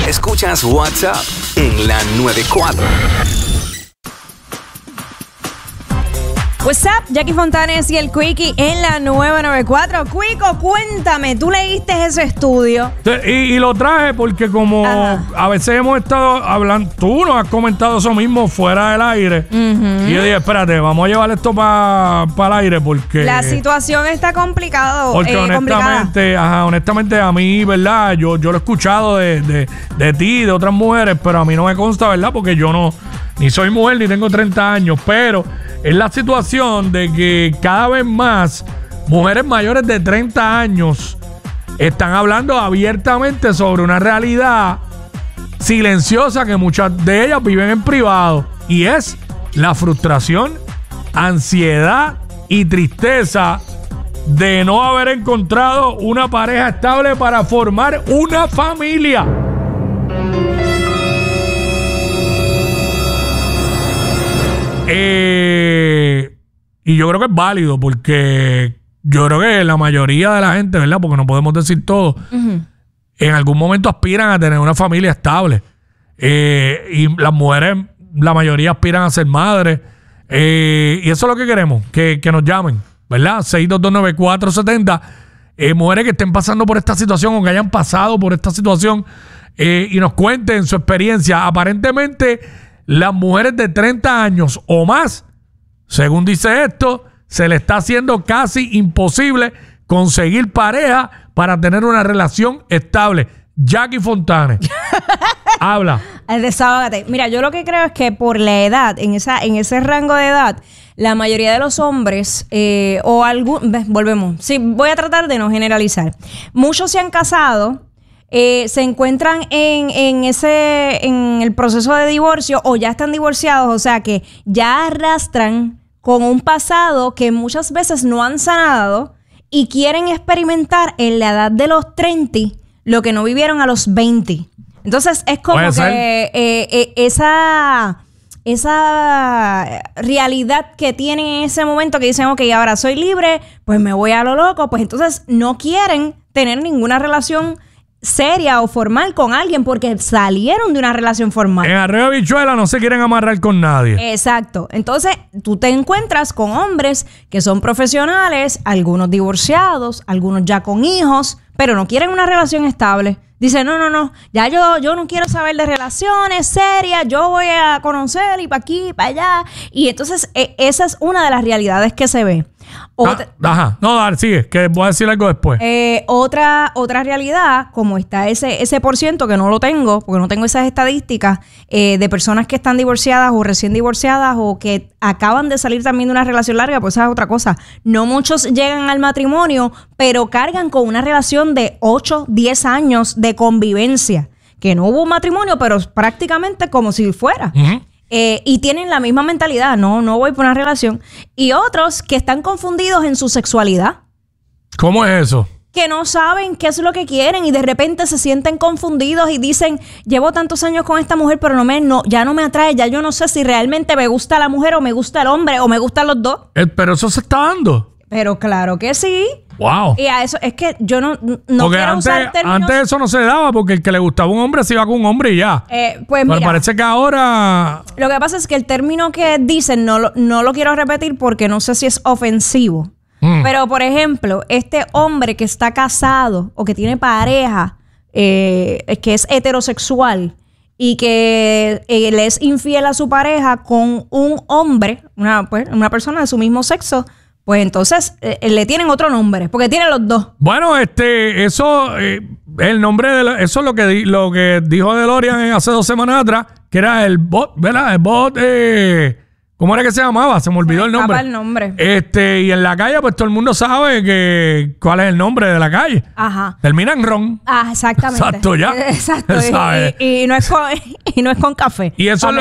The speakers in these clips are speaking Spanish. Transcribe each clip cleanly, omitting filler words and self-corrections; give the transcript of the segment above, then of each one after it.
Escuchas WhatsApp en la 94. What's up, Jackie Fontanes y el Quickie en la 994. Quico, cuéntame, ¿tú leíste ese estudio? Y lo traje porque como a veces hemos estado hablando, tú nos has comentado eso mismo fuera del aire. Y yo dije, espérate, vamos a llevar esto para el aire porque... La situación está complicada. Porque honestamente a mí, ¿verdad? Yo lo he escuchado de ti, de otras mujeres, pero a mí no me consta, ¿verdad? Porque yo no, ni soy mujer ni tengo 30 años, pero es la situación de que cada vez más mujeres mayores de 30 años están hablando abiertamente sobre una realidad silenciosa que muchas de ellas viven en privado, y es la frustración, ansiedad y tristeza de no haber encontrado una pareja estable para formar una familia. Y yo creo que es válido porque yo creo que la mayoría de la gente, ¿verdad? Porque no podemos decir todo, en algún momento aspiran a tener una familia estable. Y las mujeres, la mayoría aspiran a ser madres. Y eso es lo que queremos, que nos llamen, ¿verdad? 6229470. Mujeres que estén pasando por esta situación o que hayan pasado por esta situación y nos cuenten su experiencia. Aparentemente, las mujeres de 30 años o más, según dice esto, se le está haciendo casi imposible conseguir pareja para tener una relación estable. Jackie Fontanes, habla. Desahógate. Mira, yo lo que creo es que por la edad, en ese rango de edad, la mayoría de los hombres volvemos. Sí, voy a tratar de no generalizar. Muchos se han casado. Se encuentran en el proceso de divorcio o ya están divorciados, o sea que ya arrastran con un pasado que muchas veces no han sanado y quieren experimentar en la edad de los 30 lo que no vivieron a los 20. Entonces es como que esa realidad que tienen en ese momento que dicen, ok, ahora soy libre, pues me voy a lo loco, pues entonces no quieren tener ninguna relación seria o formal con alguien porque salieron de una relación formal. En Arreo Bichuela no se quieren amarrar con nadie. Exacto. Entonces, tú te encuentras con hombres que son profesionales, algunos divorciados, algunos ya con hijos, pero no quieren una relación estable. Dicen, no, ya yo no quiero saber de relaciones serias, yo voy a conocer y para aquí, para allá. Y entonces, esa es una de las realidades que se ve. No, dale, sigue, que voy a decir algo después. Otra realidad, como está ese por ciento que no lo tengo, porque no tengo esas estadísticas, de personas que están divorciadas o recién divorciadas o que acaban de salir también de una relación larga, pues esa es otra cosa. No muchos llegan al matrimonio, pero cargan con una relación de 8, 10 años de convivencia, que no hubo un matrimonio, pero prácticamente como si fuera. Y tienen la misma mentalidad, no voy por una relación. Y otros que están confundidos en su sexualidad. ¿Cómo es eso? Que no saben qué es lo que quieren y de repente se sienten confundidos y dicen, llevo tantos años con esta mujer, pero ya no me atrae, ya yo no sé si realmente me gusta la mujer o me gusta el hombre o me gustan los dos. Pero eso se está dando. Pero claro que sí. Wow. Y a eso es que yo no porque quiero usar términos. Antes eso no se daba porque el que le gustaba un hombre se iba con un hombre y ya. Pues mira, parece que ahora... Lo que pasa es que el término que dicen no lo quiero repetir porque no sé si es ofensivo. Pero, por ejemplo, este hombre que está casado o que tiene pareja, que es heterosexual y que le es infiel a su pareja con un hombre, una persona de su mismo sexo, pues entonces le tienen otro nombre, porque tiene los dos. Bueno, eso, el nombre de eso es lo que dijo DeLorean hace 2 semanas atrás, que era el bot, ¿verdad? El bot, ¿cómo era que se llamaba? Se me olvidó el nombre. El nombre. Y en la calle, pues todo el mundo sabe cuál es el nombre de la calle. Ajá. Termina en ron. Exactamente. Exacto, ya. Exacto. Y no es con café. Y eso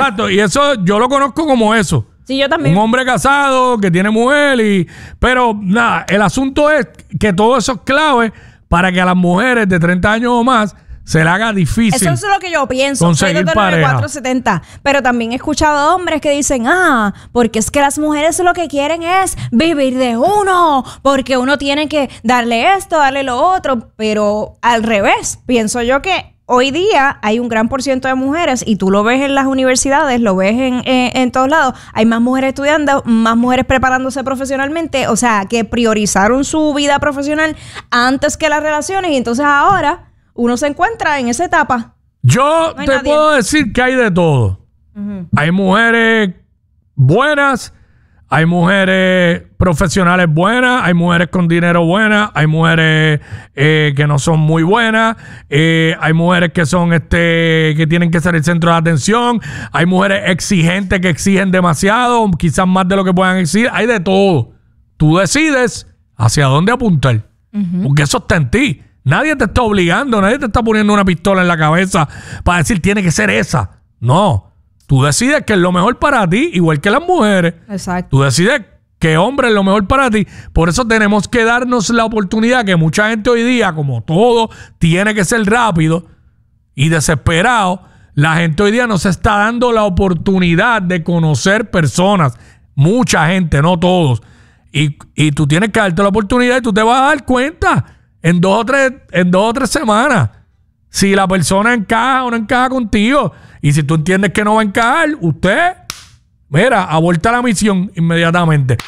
yo lo conozco como eso. Sí, yo también. Un hombre casado que tiene mujer pero nada, el asunto es que todo eso es clave para que a las mujeres de 30 años o más se le haga difícil. Eso es lo que yo pienso. Conseguir pareja. 470. Pero también he escuchado hombres que dicen, porque es que las mujeres lo que quieren es vivir de uno, porque uno tiene que darle esto, darle lo otro. Pero al revés, pienso yo que hoy día hay un gran porciento de mujeres, y tú lo ves en las universidades, lo ves en todos lados, hay más mujeres estudiando, más mujeres preparándose profesionalmente, o sea, que priorizaron su vida profesional antes que las relaciones, y entonces ahora uno se encuentra en esa etapa. Yo No hay te nadie. puedo decir que hay de todo. Hay mujeres buenas, hay mujeres profesionales buenas, hay mujeres con dinero buenas, hay mujeres que no son muy buenas, hay mujeres que son que tienen que ser el centro de atención, hay mujeres exigentes que exigen demasiado, quizás más de lo que puedan exigir, hay de todo. Tú decides hacia dónde apuntar, porque eso está en ti. Nadie te está obligando, nadie te está poniendo una pistola en la cabeza para decir tiene que ser esa. No. Tú decides que es lo mejor para ti, igual que las mujeres. Exacto. Tú decides que hombre es lo mejor para ti. Por eso tenemos que darnos la oportunidad que mucha gente hoy día, como todo tiene que ser rápido y desesperado, la gente hoy día no se está dando la oportunidad de conocer personas. Mucha gente, no todos. Y tú tienes que darte la oportunidad y tú te vas a dar cuenta en dos o tres semanas si la persona encaja o no encaja contigo. Y si tú entiendes que no va a encajar, usted, mira, aborta la misión inmediatamente.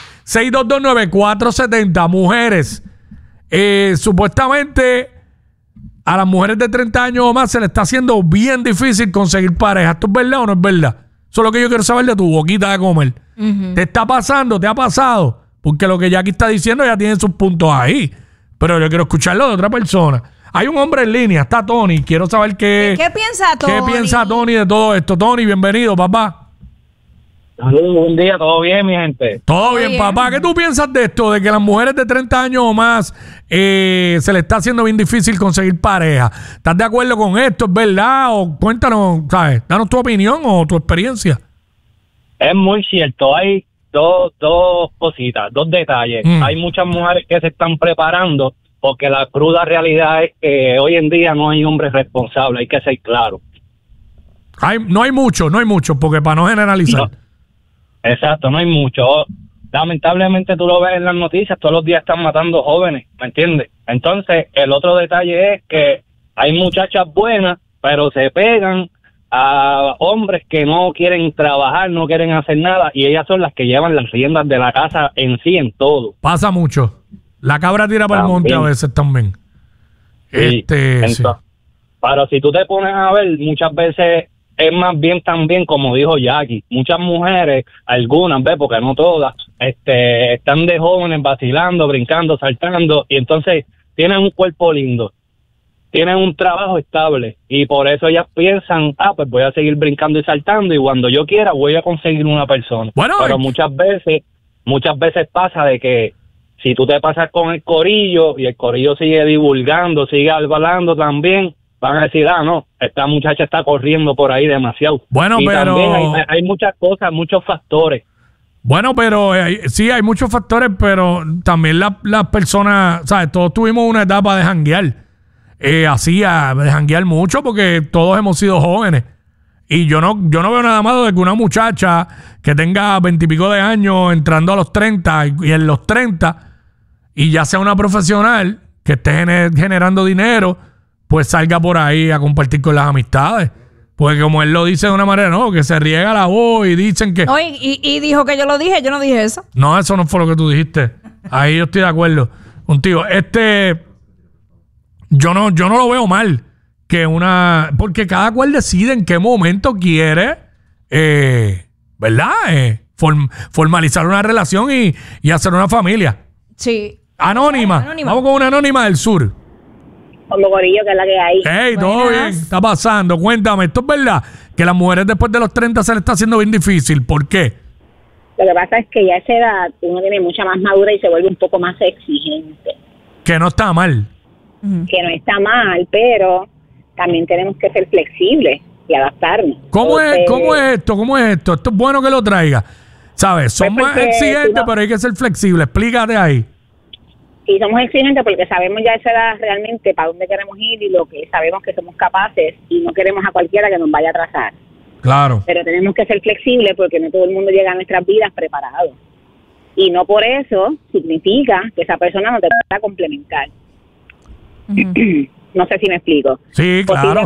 6229470, mujeres. Supuestamente a las mujeres de 30 años o más se le está haciendo bien difícil conseguir pareja. ¿Esto es verdad o no es verdad? Eso es lo que yo quiero saber de tu boquita de comer. ¿Te está pasando? ¿Te ha pasado? Porque lo que Jackie está diciendo ya tiene sus puntos ahí. Pero yo quiero escucharlo de otra persona. Hay un hombre en línea, está Tony. Quiero saber ¿Qué piensa Tony? ¿Qué piensa Tony de todo esto? Tony, bienvenido, papá. Saludos, buen día, ¿todo bien, mi gente? Todo bien, papá. ¿Qué tú piensas de esto? De que las mujeres de 30 años o más se le está haciendo bien difícil conseguir pareja. ¿Estás de acuerdo con esto? ¿Es verdad? O cuéntanos, ¿sabes? Danos tu opinión o tu experiencia. Es muy cierto, hay dos cositas, dos detalles. Hay muchas mujeres que se están preparando porque la cruda realidad es que hoy en día no hay hombres responsables, hay que ser claro. No hay mucho, porque para no generalizar. No. Exacto, no hay mucho. Lamentablemente tú lo ves en las noticias, todos los días están matando jóvenes, ¿me entiendes? Entonces, el otro detalle es que hay muchachas buenas, pero se pegan a hombres que no quieren trabajar, no quieren hacer nada, y ellas son las que llevan las riendas de la casa en sí, en todo. Pasa mucho. La cabra tira para el monte a veces también. Sí, entonces, pero si tú te pones a ver, muchas veces es más bien también, como dijo Jackie, muchas mujeres, algunas, porque no todas, están de jóvenes vacilando, brincando, saltando, y entonces tienen un cuerpo lindo, tienen un trabajo estable, y por eso ellas piensan, pues voy a seguir brincando y saltando, y cuando yo quiera voy a conseguir una persona. Bueno, pero muchas veces pasa de que si tú te pasas con el corillo, y el corillo sigue divulgando, sigue hablando también, van a decir, no, esta muchacha está corriendo por ahí demasiado. Bueno, y pero también hay muchas cosas, muchos factores. Bueno, pero sí, hay muchos factores, pero también las personas, ¿sabes? Todos tuvimos una etapa de janguear. De janguear mucho porque todos hemos sido jóvenes. Y yo no veo nada malo de que una muchacha que tenga 20 y pico de años entrando a los 30 y en los 30 y ya sea una profesional que esté generando dinero, pues salga por ahí a compartir con las amistades. Porque como él lo dice de una manera, no, que se riega la voz y dicen que... No, y dijo que yo lo dije, yo no dije eso. No, eso no fue lo que tú dijiste. Ahí yo estoy de acuerdo contigo. Yo no lo veo mal que porque cada cual decide en qué momento quiere, ¿verdad? Formalizar una relación y hacer una familia. Sí. Anónima. Vamos con una anónima del sur. Como gorillo, que es la que hay. Hey, todo bien, está pasando. Cuéntame, ¿esto es verdad? Que las mujeres después de los 30 se les está haciendo bien difícil. ¿Por qué? Lo que pasa es que ya a esa edad uno tiene mucha más madura y se vuelve un poco más exigente. Que no está mal. Que no está mal, pero también tenemos que ser flexibles y adaptarnos. ¿Cómo es esto? Esto es bueno que lo traiga. ¿Sabes? Son más exigentes, pero hay que ser flexibles. Explícate ahí. Y somos exigentes porque sabemos ya a esa edad realmente para dónde queremos ir y lo que sabemos que somos capaces y no queremos a cualquiera que nos vaya a atrasar. Claro. Pero tenemos que ser flexibles porque no todo el mundo llega a nuestras vidas preparado. Y no por eso significa que esa persona no te pueda complementar. No sé si me explico. Sí, claro.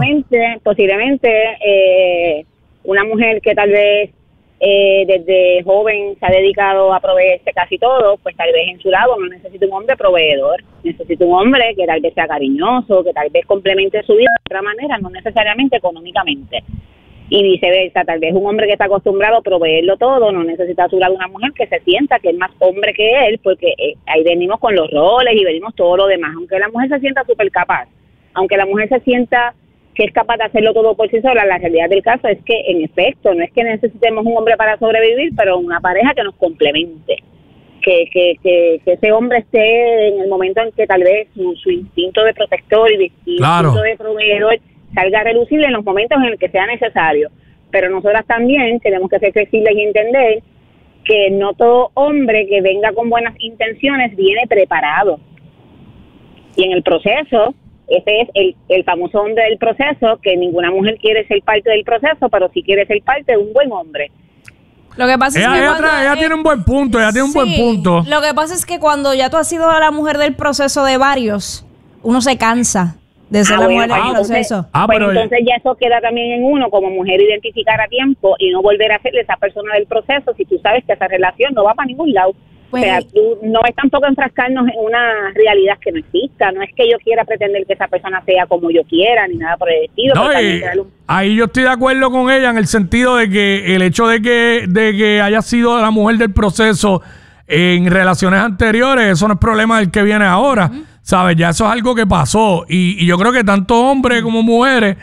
Posiblemente una mujer que tal vez desde joven se ha dedicado a proveerse casi todo, pues tal vez en su lado no necesita un hombre proveedor, necesita un hombre que tal vez sea cariñoso, que tal vez complemente su vida de otra manera, no necesariamente económicamente. Y viceversa, tal vez un hombre que está acostumbrado a proveerlo todo no necesita a su lado una mujer que se sienta que es más hombre que él, porque ahí venimos con los roles y venimos todo lo demás. Aunque la mujer se sienta súper capaz, aunque la mujer se sienta que es capaz de hacerlo todo por sí sola, la realidad del caso es que, en efecto, no es que necesitemos un hombre para sobrevivir, pero una pareja que nos complemente. Que ese hombre esté en el momento en que tal vez su instinto de protector y instinto de proveedor salga a relucir en los momentos en el que sea necesario. Pero nosotras también tenemos que ser flexibles y entender que no todo hombre que venga con buenas intenciones viene preparado. Y en el proceso, ese es el famoso hombre del proceso, que ninguna mujer quiere ser parte del proceso, pero sí quiere ser parte de un buen hombre. Lo que pasa es que ella tiene un buen punto, buen punto. Lo que pasa es que cuando ya tú has sido la mujer del proceso de varios, uno se cansa de ser la mujer del proceso. Entonces ya eso queda también en uno como mujer, identificar a tiempo y no volver a ser esa persona del proceso si tú sabes que esa relación no va para ningún lado. Pues, o sea, tú no es tampoco enfrascarnos en una realidad que no exista. No es que yo quiera pretender que esa persona sea como yo quiera, ni nada por el estilo. No, ahí yo estoy de acuerdo con ella en el sentido de que el hecho de que haya sido la mujer del proceso en relaciones anteriores, eso no es problema del que viene ahora. ¿Sabes? Ya eso es algo que pasó. Y yo creo que tanto hombres como mujeres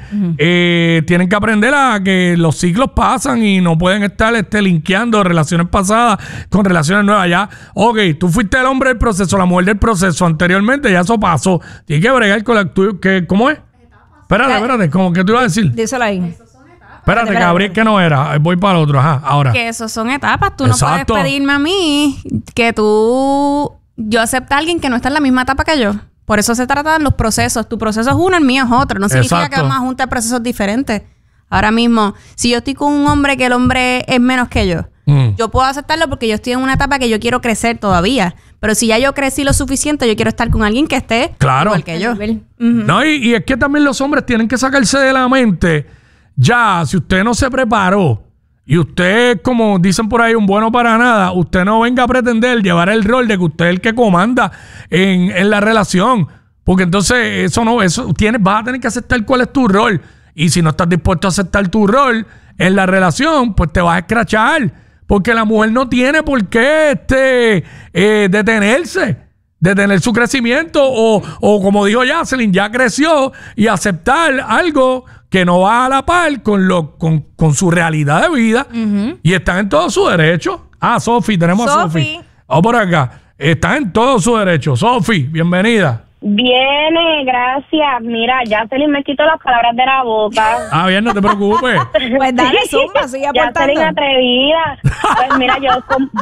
tienen que aprender a que los ciclos pasan y no pueden estar linkeando relaciones pasadas con relaciones nuevas. Ya, ok, tú fuiste el hombre del proceso, la mujer del proceso anteriormente, ya eso pasó. Tienes que bregar con la... ¿Cómo es? Espérate, ¿cómo que tú ibas a decir? Díselo ahí. Espérate, Gabriel, que no era. Voy para el otro. Ajá, ahora. Que eso son etapas. Tú no puedes pedirme a mí que yo acepte a alguien que no está en la misma etapa que yo. Por eso se trata de los procesos. Tu proceso es uno, el mío es otro. No significa que vamos a juntar procesos diferentes. Ahora mismo, si yo estoy con un hombre que el hombre es menos que yo, yo puedo aceptarlo porque yo estoy en una etapa que yo quiero crecer todavía. Pero si ya yo crecí lo suficiente, yo quiero estar con alguien que esté igual que yo. No, y es que también los hombres tienen que sacarse de la mente, ya, si usted no se preparó, y usted, como dicen por ahí, un bueno para nada, usted no venga a pretender llevar el rol de que usted es el que comanda en la relación. Porque entonces vas a tener que aceptar cuál es tu rol. Y si no estás dispuesto a aceptar tu rol en la relación, pues te vas a escrachar. Porque la mujer no tiene por qué detener su crecimiento. O como dijo Yaselin, ya creció y aceptar algo que no va a la par con su realidad de vida y están en todo su derecho. Sofi, tenemos a Sofi. Vamos por acá. Están en todo su derecho. Sofi, bienvenida. Viene, gracias. Mira, Yaselin me quitó las palabras de la boca. Bien, no te preocupes. Pues dale, zumba, sigue aportando. Yaselin atrevida. Pues mira, yo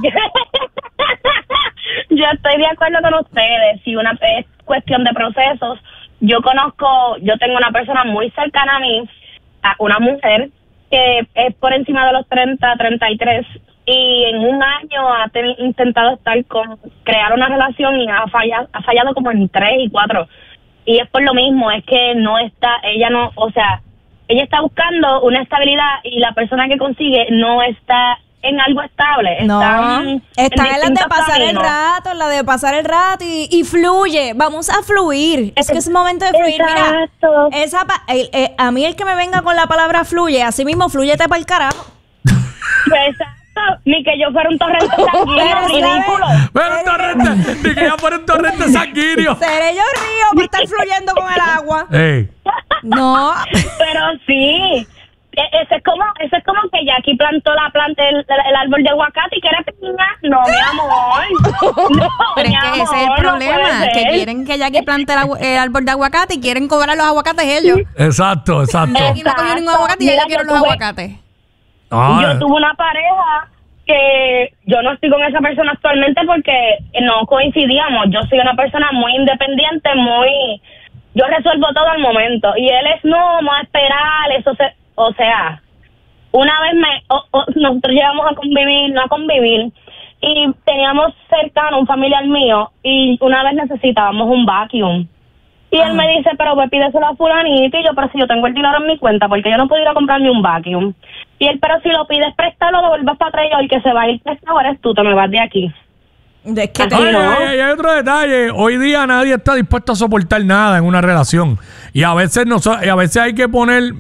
estoy de acuerdo con ustedes. Si es cuestión de procesos, yo tengo una persona muy cercana a mí, una mujer que es por encima de los 30, 33, y en un año ha intentado crear una relación y ha fallado como en 3 y 4. Y es por lo mismo, es que ella está buscando una estabilidad y la persona que consigue no está en algo estable. Está en la de pasar el rato, y fluye. Vamos a fluir. Es que es momento de fluir. Exacto. Mira, a mí el que me venga con la palabra fluye, así mismo flúyete para el carajo. Exacto. Ni que yo fuera un torrente sanguíneo, ridículo. Ni que yo fuera un torrente sanguíneo. Seré yo río para estar fluyendo con el agua. Ey. No. Pero sí. Eso es como que Jackie plantó el árbol de aguacate y quiere piña. No, mi amor. No, pero es que ese es el problema, que quieren que Jackie plante el árbol de aguacate y quieren cobrar los aguacates ellos. Exacto. Jackie no cogió ningún aguacate y ella quiere los aguacates. Yo tuve una pareja que yo no estoy con esa persona actualmente porque no coincidíamos. Yo soy una persona muy independiente, yo resuelvo todo al momento. Y él es, no, vamos a esperar, o sea, una vez nosotros llegamos a convivir, y teníamos cercano un familiar mío, y una vez necesitábamos un vacuum. Y él me dice, pero pues pídeselo a fulanito. Y yo, pero si yo tengo el dinero en mi cuenta, porque yo no puedo ir a comprarme un vacuum. Y él, pero si lo pides prestado, lo devuelves para atrás. Y yo, el que se va a ir prestado eres tú, te me vas de aquí. Es que hay otro detalle. Hoy día nadie está dispuesto a soportar nada en una relación. Y a veces hay que poner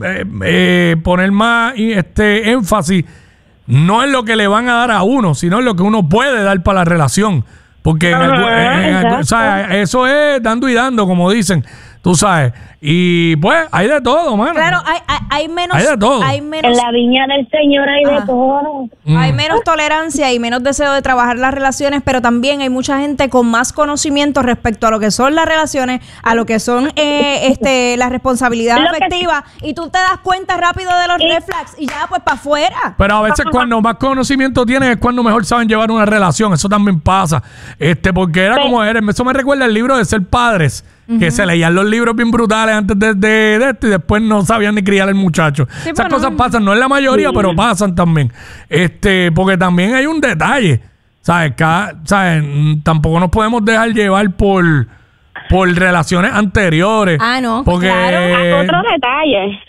más énfasis no en lo que le van a dar a uno, sino en lo que uno puede dar para la relación. Porque o sea, eso es dando y dando, como dicen, tú sabes. Y pues hay de todo, mano. Claro, hay menos. Hay de todo. En la viña del Señor hay de todo. Hay menos tolerancia y menos deseo de trabajar las relaciones, pero también hay mucha gente con más conocimiento respecto a lo que son las relaciones, a lo que son la responsabilidad afectiva, y tú te das cuenta rápido de los red flags y ya pues para afuera. Pero a veces cuando más conocimiento tienes es cuando mejor saben llevar una relación. Eso también pasa. Porque era como eso me recuerda el libro de Ser Padres, que se leían los libros bien brutales antes de esto y después no sabían ni criar al muchacho. Sí, esas cosas pasan, no es la mayoría, pero pasan también. Porque también hay un detalle, ¿sabes? Tampoco nos podemos dejar llevar por relaciones anteriores. No, porque claro. Otro detalle.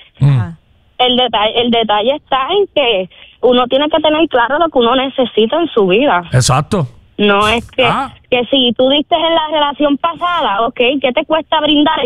El detalle está en que uno tiene que tener claro lo que uno necesita en su vida. Exacto. No es que si tú diste en la relación pasada, ok, ¿qué te cuesta brindar?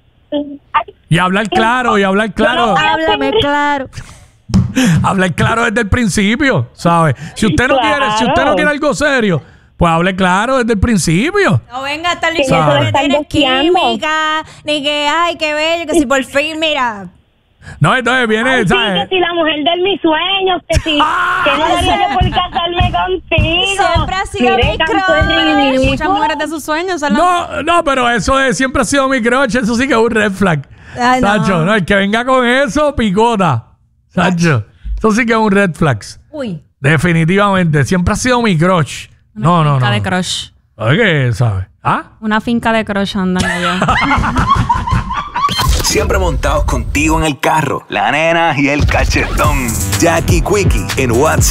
Y hablar claro. Háblame claro. Hablar claro desde el principio, ¿sabes? Si usted no quiere algo serio, pues hable claro desde el principio. No venga a estar diciendo que tienes química, ni que, ay, qué bello, que si por fin, mira... No, entonces viene, ¿sabes? Que si la mujer de mis sueños, que si que no daría yo por casarme contigo. Siempre ha sido mi crush. Muchas mujeres de sus sueños. No, pero eso siempre ha sido mi crush. Eso sí que es un red flag. Sacho, no, el que venga con eso, picota. Sacho, eso sí que es un red flag. Uy. Definitivamente, siempre ha sido mi crush. Una finca de crush. ¿Qué sabes? Una finca de crush andan allá. Siempre montados contigo en el carro, la nena y el cachetón. Jackie Quickie en WhatsApp.